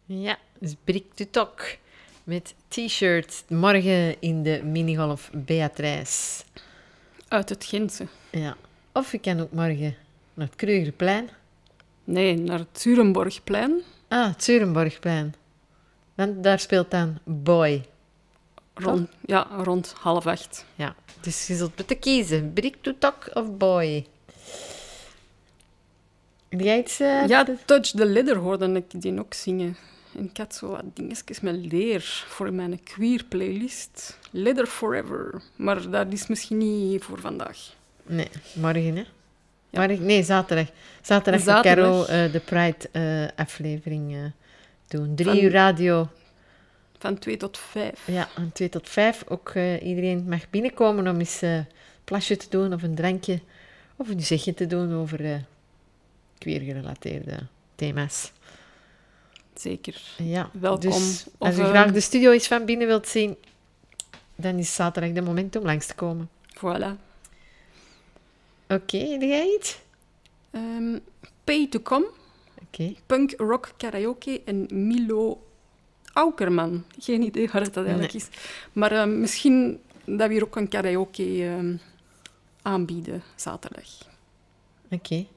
Ja, dus Brick to Talk met t-shirts. Morgen in de minigolf Beatrice. Uit het Gentse. Ja. Of je kan ook morgen naar het Krugerplein. Nee, naar het Zurenborgplein. Ah, het Zurenborgplein. Want daar speelt dan Boy. Rond 7:30. Ja, dus je zult moeten kiezen. Brick to Talk of Boy. Heb jij iets... Touch the Leather hoorde ik die ook zingen. En ik had zo wat dingetjes met leer voor mijn queer playlist. Leather Forever. Maar dat is misschien niet voor vandaag. Nee, morgen, hè? Ja. Nee, zaterdag. Zaterdag gaat Caro de Pride-aflevering doen. 3 uur radio. Van 2 tot 5. Ja, van 2 tot 5. Ook iedereen mag binnenkomen om eens een plasje te doen of een drankje. Of een zegje te doen over queer-gerelateerde thema's. Zeker. Ja, Welkom. Dus als u graag de studio eens van binnen wilt zien, dan is zaterdag de moment om langs te komen. Voilà. Oké, heb jij iets? Pay to Come. Oké. Punk Rock Karaoke en Milo Aukerman. Geen idee waar dat eigenlijk is. Maar misschien dat we hier ook een karaoke aanbieden zaterdag. Oké.